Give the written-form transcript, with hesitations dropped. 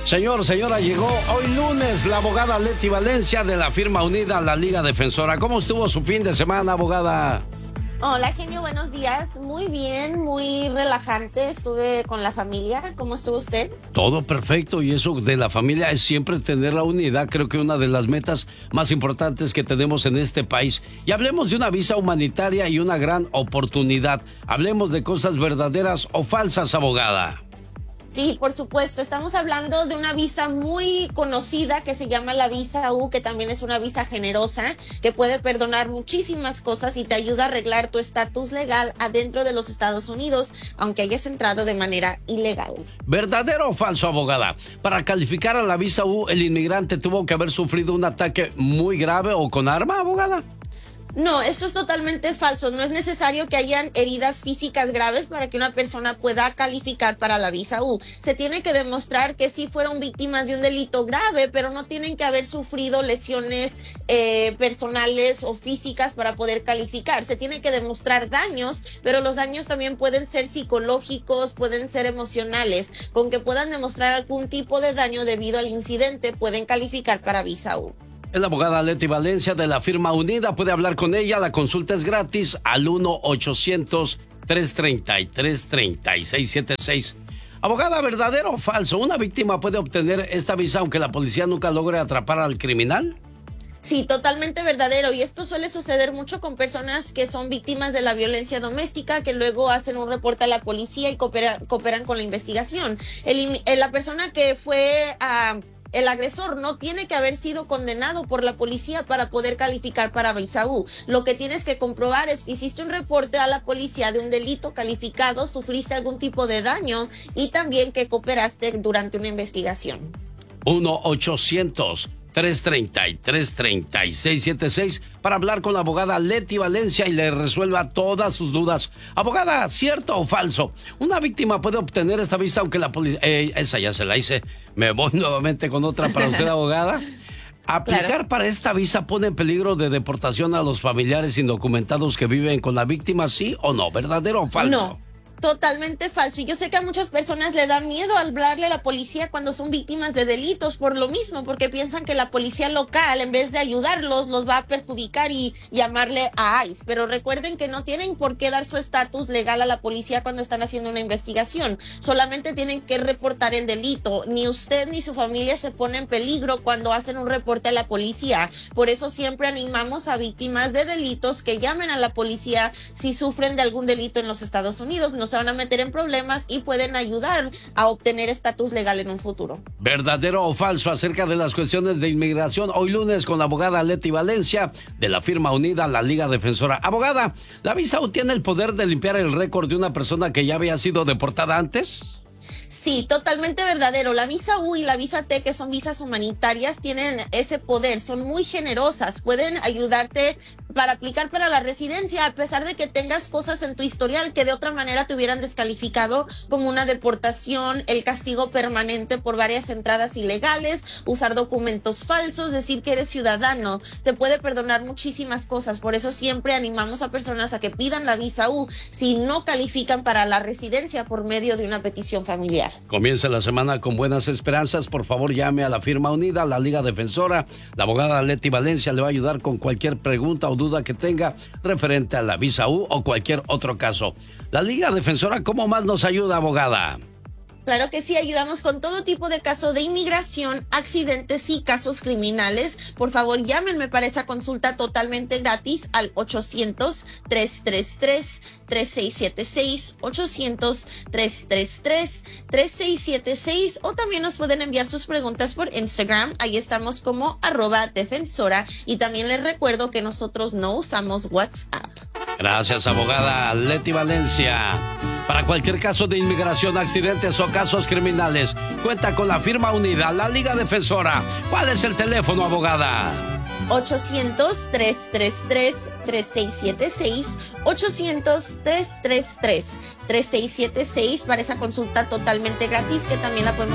Señora, llegó hoy lunes la abogada Leti Valencia de la firma unida La Liga Defensora. ¿Cómo estuvo su fin de semana, abogada? Hola, genio, buenos días. Muy bien, muy relajante. Estuve con la familia. ¿Cómo estuvo usted? Todo perfecto, y eso de la familia es siempre tener la unidad. Creo que una de las metas más importantes que tenemos en este país. Y hablemos de una visa humanitaria y una gran oportunidad. Hablemos de cosas verdaderas o falsas, abogada. Sí, por supuesto. Estamos hablando de una visa muy conocida que se llama la visa U, que también es una visa generosa, que puede perdonar muchísimas cosas y te ayuda a arreglar tu estatus legal adentro de los Estados Unidos, aunque hayas entrado de manera ilegal. ¿Verdadero o falso, abogada? Para calificar a la visa U, el inmigrante tuvo que haber sufrido un ataque muy grave o con arma, abogada. No, esto es totalmente falso. No es necesario que hayan heridas físicas graves para que una persona pueda calificar para la visa U. Se tiene que demostrar que sí fueron víctimas de un delito grave, pero no tienen que haber sufrido lesiones personales o físicas para poder calificar. Se tiene que demostrar daños, pero los daños también pueden ser psicológicos, pueden ser emocionales. Con que puedan demostrar algún tipo de daño debido al incidente, pueden calificar para visa U. Es la abogada Leti Valencia de la firma unida. Puede hablar con ella. La consulta es gratis al 1-800-333-3676. Abogada, ¿verdadero o falso? ¿Una víctima puede obtener esta visa aunque la policía nunca logre atrapar al criminal? Sí, totalmente verdadero, y esto suele suceder mucho con personas que son víctimas de la violencia doméstica, que luego hacen un reporte a la policía y cooperan con la investigación. La persona que fue el agresor no tiene que haber sido condenado por la policía para poder calificar para visa U. Lo que tienes que comprobar es que hiciste un reporte a la policía de un delito calificado, sufriste algún tipo de daño y también que cooperaste durante una investigación. 1-800-333-3676 para hablar con la abogada Leti Valencia y le resuelva todas sus dudas. Abogada, ¿cierto o falso? ¿Una víctima puede obtener esta visa aunque la policía... esa ya se la hice. Me voy nuevamente con otra para usted, abogada. ¿Aplicar Claro. para esta visa pone en peligro de deportación a los familiares indocumentados que viven con la víctima, sí o no? ¿Verdadero o falso? No. Totalmente falso. Y yo sé que a muchas personas le da miedo hablarle a la policía cuando son víctimas de delitos por lo mismo, porque piensan que la policía local, en vez de ayudarlos, los va a perjudicar y llamarle a ICE. Pero recuerden que no tienen por qué dar su estatus legal a la policía cuando están haciendo una investigación. Solamente tienen que reportar el delito. Ni usted ni su familia se pone en peligro cuando hacen un reporte a la policía. Por eso siempre animamos a víctimas de delitos que llamen a la policía si sufren de algún delito en los Estados Unidos. No se van a meter en problemas y pueden ayudar a obtener estatus legal en un futuro. ¿Verdadero o falso acerca de las cuestiones de inmigración? Hoy lunes con la abogada Leti Valencia de la firma unida La Liga Defensora. Abogada, ¿la visa U tiene el poder de limpiar el récord de una persona que ya había sido deportada antes? Sí, totalmente verdadero. La visa U y la visa T, que son visas humanitarias, tienen ese poder, son muy generosas, pueden ayudarte para aplicar para la residencia, a pesar de que tengas cosas en tu historial que de otra manera te hubieran descalificado, como una deportación, el castigo permanente por varias entradas ilegales, usar documentos falsos, decir que eres ciudadano, te puede perdonar muchísimas cosas. Por eso siempre animamos a personas a que pidan la visa U si no califican para la residencia por medio de una petición familiar. Comienza la semana con buenas esperanzas. Por favor, llame a la firma unida, la Liga Defensora. La abogada Leti Valencia le va a ayudar con cualquier pregunta o duda que tenga referente a la visa U o cualquier otro caso. La Liga Defensora, ¿cómo más nos ayuda, abogada? Claro que sí, ayudamos con todo tipo de casos de inmigración, accidentes y casos criminales. Por favor, llámenme para esa consulta totalmente gratis al 800-333-3676, 800-333-3676, o también nos pueden enviar sus preguntas por Instagram. Ahí estamos como @defensora, y también les recuerdo que nosotros no usamos WhatsApp. Gracias, abogada Leti Valencia. Para cualquier caso de inmigración, accidentes o casos criminales, cuenta con la firma unida, la Liga Defensora. ¿Cuál es el teléfono, abogada? 800-333-3676, 800-333-3676 para esa consulta totalmente gratis, que también la podemos